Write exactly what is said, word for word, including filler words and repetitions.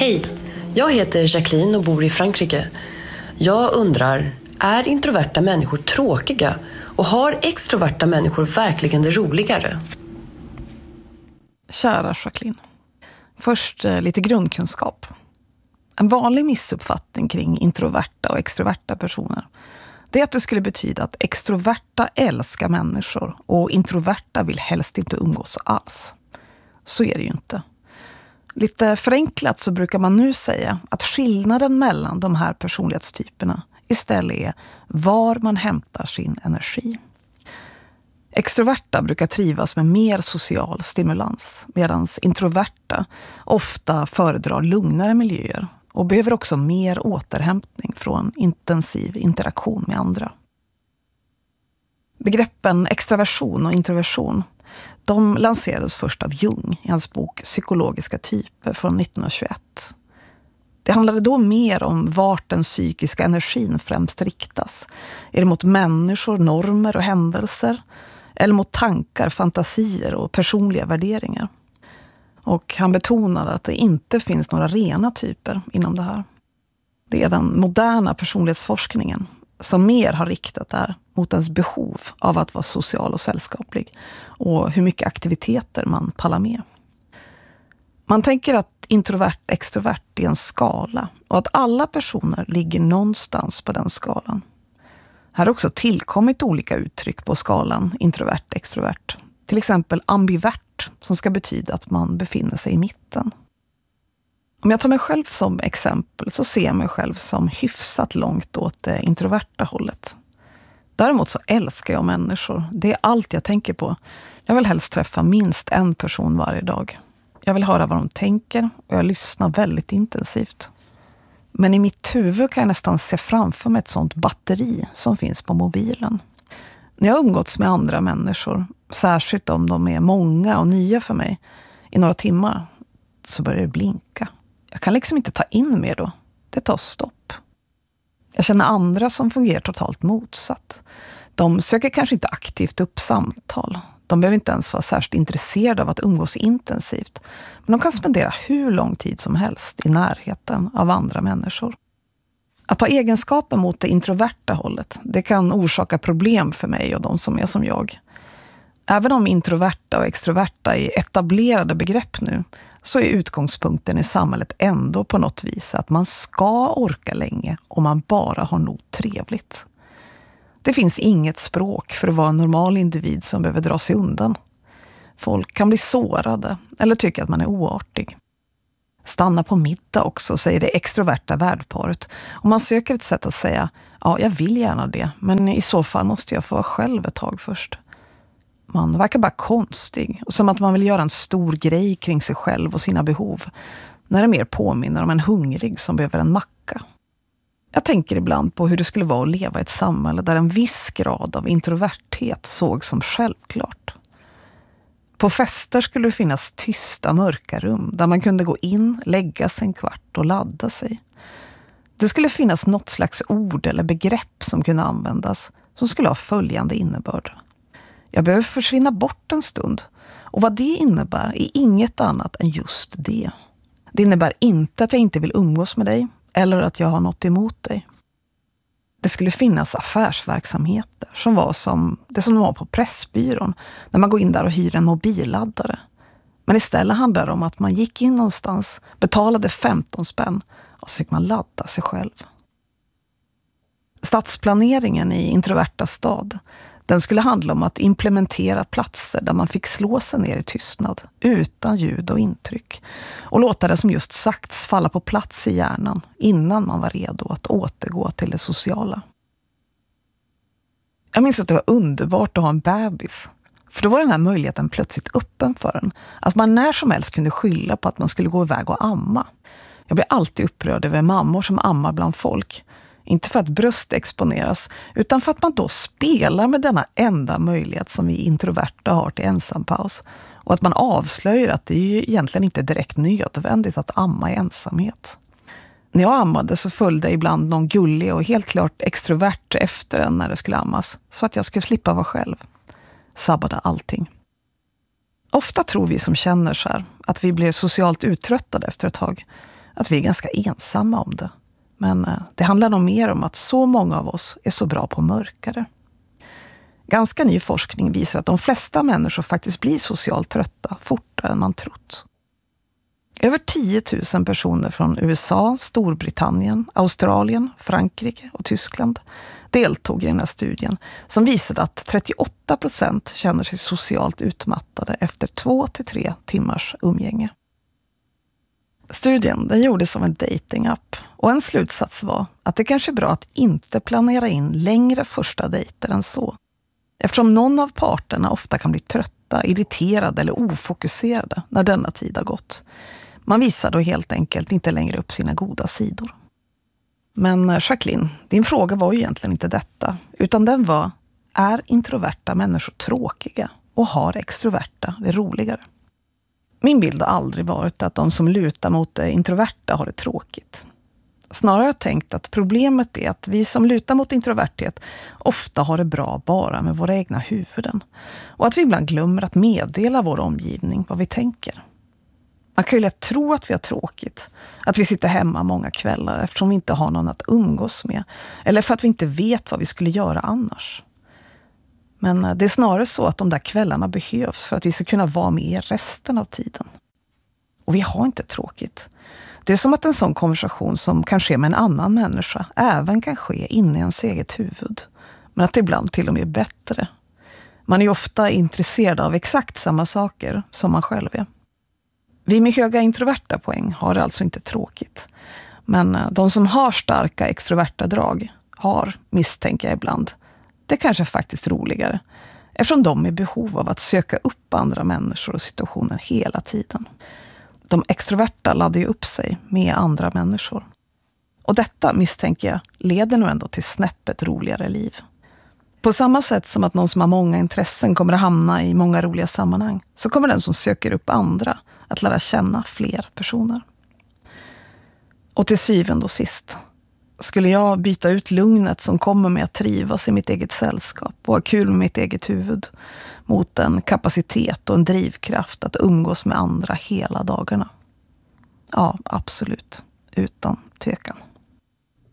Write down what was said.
Hej, jag heter Jacqueline och bor i Frankrike. Jag undrar, är introverta människor tråkiga och har extroverta människor verkligen det roligare? Kära Jacqueline. Först eh, lite grundkunskap. En vanlig missuppfattning kring introverta och extroverta personer, det är att det skulle betyda att extroverta älskar människor och introverta vill helst inte umgås alls. Så är det ju inte. Lite förenklat så brukar man nu säga att skillnaden mellan de här personlighetstyperna istället är var man hämtar sin energi. Extroverta brukar trivas med mer social stimulans, medan introverta ofta föredrar lugnare miljöer och behöver också mer återhämtning från intensiv interaktion med andra. Begreppen extraversion och introversion, de lanserades först av Jung i hans bok Psykologiska typer från nittonhundratjugoett. Det handlade då mer om vart den psykiska energin främst riktas. Är det mot människor, normer och händelser? Eller mot tankar, fantasier och personliga värderingar? Och han betonade att det inte finns några rena typer inom det här. Det är den moderna personlighetsforskningen som mer har riktat där mot ens behov av att vara social och sällskaplig och hur mycket aktiviteter man pallar med. Man tänker att introvert, extrovert är en skala och att alla personer ligger någonstans på den skalan. Här har också tillkommit olika uttryck på skalan introvert, extrovert. Till exempel ambivert, som ska betyda att man befinner sig i mitten. Om jag tar mig själv som exempel så ser jag mig själv som hyfsat långt åt det introverta hållet. Däremot så älskar jag människor. Det är allt jag tänker på. Jag vill helst träffa minst en person varje dag. Jag vill höra vad de tänker och jag lyssnar väldigt intensivt. Men i mitt huvud kan jag nästan se framför mig ett sånt batteri som finns på mobilen. När jag umgåtts med andra människor, särskilt om de är många och nya för mig, i några timmar så börjar det blinka. Jag kan liksom inte ta in mer då. Det tar stopp. Jag känner andra som fungerar totalt motsatt. De söker kanske inte aktivt upp samtal. De behöver inte ens vara särskilt intresserade av att umgås intensivt. Men de kan spendera hur lång tid som helst i närheten av andra människor. Att ha egenskaper mot det introverta hållet, det kan orsaka problem för mig och de som är som jag. Även om introverta och extroverta är etablerade begrepp nu, så är utgångspunkten i samhället ändå på något vis att man ska orka länge om man bara har nog trevligt. Det finns inget språk för att vara en normal individ som behöver dra sig undan. Folk kan bli sårade eller tycka att man är oartig. Stanna på middag också, säger det extroverta värdparet. Och man söker ett sätt att säga, ja jag vill gärna det, men i så fall måste jag få vara själv ett tag först. Man verkar bara konstig och som att man vill göra en stor grej kring sig själv och sina behov. När det mer påminner om en hungrig som behöver en macka. Jag tänker ibland på hur det skulle vara att leva i ett samhälle där en viss grad av introverthet såg som självklart. På fester skulle det finnas tysta, mörka rum där man kunde gå in, lägga sig en kvart och ladda sig. Det skulle finnas något slags ord eller begrepp som kunde användas som skulle ha följande innebörd. Jag behöver försvinna bort en stund. Och vad det innebär är inget annat än just det. Det innebär inte att jag inte vill umgås med dig eller att jag har något emot dig. Det skulle finnas affärsverksamheter som var som det som var på Pressbyrån när man går in där och hyr en mobilladdare. Men istället handlar det om att man gick in någonstans, betalade femton spänn och så fick man ladda sig själv. Stadsplaneringen i introverta stad, den skulle handla om att implementera platser där man fick slå sig ner i tystnad, utan ljud och intryck. Och låta det som just sagts falla på plats i hjärnan innan man var redo att återgå till det sociala. Jag minns att det var underbart att ha en bebis. För då var den här möjligheten plötsligt öppen för en. Att man när som helst kunde skylla på att man skulle gå iväg och amma. Jag blir alltid upprörd över mammor som ammar bland folk. Inte för att bröst exponeras, utan för att man då spelar med denna enda möjlighet som vi introverta har till ensampaus. Och att man avslöjar att det är ju egentligen inte direkt nödvändigt att amma i ensamhet. När jag ammade så följde ibland någon gullig och helt klart extrovert efter en när det skulle ammas. Så att jag skulle slippa vara själv. Sabbade allting. Ofta tror vi som känner så här att vi blir socialt uttröttade efter ett tag. att vi är ganska ensamma om det. Men det handlar nog mer om att så många av oss är så bra på mörkare. Ganska ny forskning visar att de flesta människor faktiskt blir socialt trötta fortare än man trott. Över tio tusen personer från U S A, Storbritannien, Australien, Frankrike och Tyskland deltog i den här studien som visade att trettioåtta procent känner sig socialt utmattade efter två till tre timmars umgänge. Studien den gjordes som en dating-app och en slutsats var att det kanske är bra att inte planera in längre första dejter än så. Eftersom någon av parterna ofta kan bli trötta, irriterade eller ofokuserade när denna tid har gått. Man visar då helt enkelt inte längre upp sina goda sidor. Men Jacqueline, din fråga var ju egentligen inte detta, utan den var: är introverta människor tråkiga och har extroverta det roligare? Min bild har aldrig varit att de som lutar mot det introverta har det tråkigt. Snarare har jag tänkt att problemet är att vi som lutar mot introverthet ofta har det bra bara med våra egna huvuden. Och att vi ibland glömmer att meddela vår omgivning vad vi tänker. Man kan ju lätt tro att vi har tråkigt. Att vi sitter hemma många kvällar eftersom vi inte har någon att umgås med. Eller för att vi inte vet vad vi skulle göra annars. Men det är snarare så att de där kvällarna behövs för att vi ska kunna vara med resten av tiden. Och vi har inte tråkigt. Det är som att en sån konversation som kan ske med en annan människa även kan ske inne i ens eget huvud. Men att det ibland till och med är bättre. Man är ofta intresserad av exakt samma saker som man själv är. Vi med höga introverta poäng har det alltså inte tråkigt. Men de som har starka extroverta drag har, misstänker jag ibland, det kanske faktiskt roligare. Eftersom de är i behov av att söka upp andra människor och situationer hela tiden. De extroverta laddar ju upp sig med andra människor. Och detta, misstänker jag, leder nog ändå till snäppet roligare liv. På samma sätt som att någon som har många intressen kommer att hamna i många roliga sammanhang, så kommer den som söker upp andra att lära känna fler personer. Och till syvende och sist, skulle jag byta ut lugnet som kommer med att trivas i mitt eget sällskap och ha kul med mitt eget huvud mot en kapacitet och en drivkraft att umgås med andra hela dagarna? Ja, absolut. Utan tvekan.